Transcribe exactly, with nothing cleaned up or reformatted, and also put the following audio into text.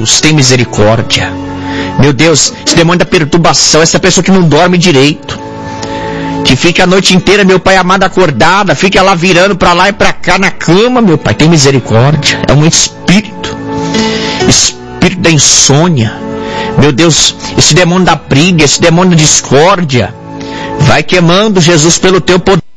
Deus, tem misericórdia. Meu Deus, esse demônio da perturbação, essa pessoa que não dorme direito, que fica a noite inteira, meu Pai amado, acordada, fica lá virando para lá e para cá na cama, meu Pai, tem misericórdia. É um espírito, espírito da insônia. Meu Deus, esse demônio da briga, esse demônio da discórdia, vai queimando, Jesus, pelo teu poder.